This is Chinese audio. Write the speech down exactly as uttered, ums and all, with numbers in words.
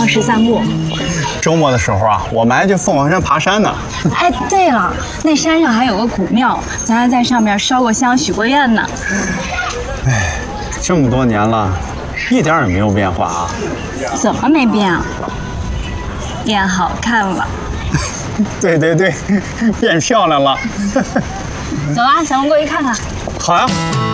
石散步。 周末的时候啊，我们还去凤凰山爬山呢。 哎，对了，那山上还有个古庙，咱还在上面烧过香、许过愿呢。 哎，这么多年了，一点也没有变化啊。 怎么没变啊？变好看了。 对对对，变漂亮了。 走啊，咱们过去看看。 好呀。